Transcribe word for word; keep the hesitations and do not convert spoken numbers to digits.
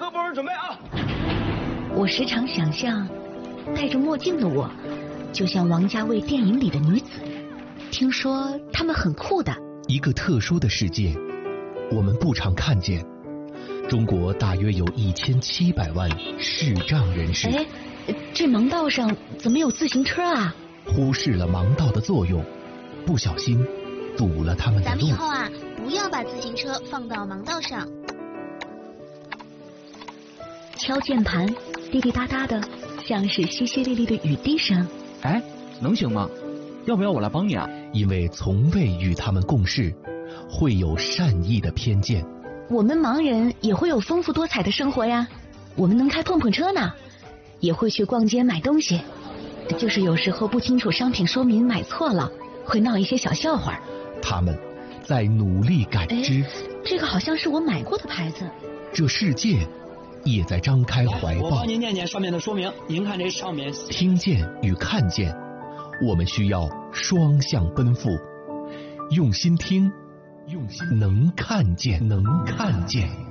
各部门准备啊！ 我时常想象，戴着墨镜的我，就像王家卫电影里的女子。听说她们很酷的。 一个特殊的世界，我们不常看见。中国大约有一千七百万视障人士。 哎，这盲道上怎么有自行车啊？ 忽视了盲道的作用，不小心堵了他们的路。 咱们以后啊，不要把自行车放到盲道上。 敲键盘，滴滴答答的，像是淅淅沥沥的雨滴声。 哎，能行吗？要不要我来帮你啊？ 因为从未与他们共事，会有善意的偏见。 我们盲人也会有丰富多彩的生活呀，我们能开碰碰车呢，也会去逛街买东西，就是有时候不清楚商品说明买错了，会闹一些小笑话。 他们在努力感知。 这个好像是我买过的牌子。 这世界也在张开怀抱。 我帮您念念上面的说明，您看这上面。 听见与看见，我们需要双向奔赴，用心听，用心能看见，能看见。